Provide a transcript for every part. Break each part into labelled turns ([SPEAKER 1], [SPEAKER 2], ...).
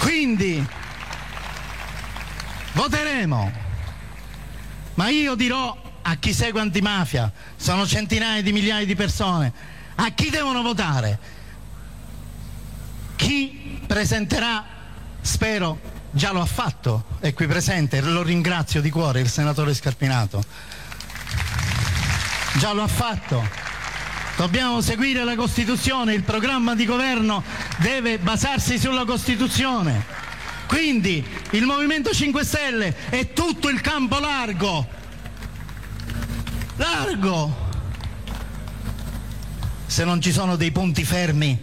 [SPEAKER 1] Quindi voteremo, ma io dirò a chi segue antimafia, sono centinaia di migliaia di persone, a chi devono votare. Chi presenterà, spero già lo ha fatto, è qui presente, lo ringrazio di cuore, il senatore Scarpinato, già lo ha fatto. Dobbiamo seguire la Costituzione, il programma di governo deve basarsi sulla Costituzione. Quindi il Movimento 5 Stelle è tutto il campo largo. Se non ci sono dei punti fermi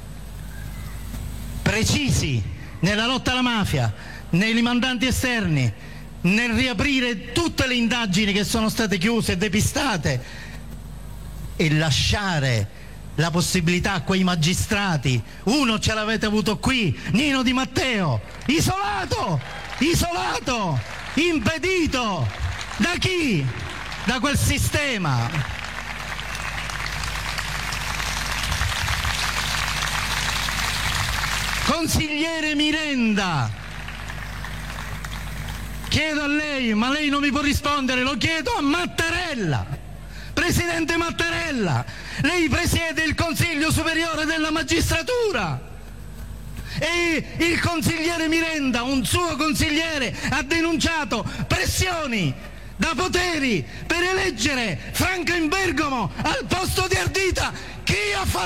[SPEAKER 1] precisi nella lotta alla mafia, nei mandanti esterni, nel riaprire tutte le indagini che sono state chiuse e depistate e lasciare la possibilità a quei magistrati, uno ce l'avete avuto qui, Nino Di Matteo, isolato, impedito, da chi? Da quel sistema. Consigliere Mirenda, chiedo a lei, ma lei non mi può rispondere, lo chiedo a Mattarella. Presidente Mattarella, lei presiede il Consiglio Superiore della Magistratura e il consigliere Mirenda, un suo consigliere, ha denunciato pressioni da poteri per eleggere Franco in Bergamo al posto di Ardita. Chi ha fatto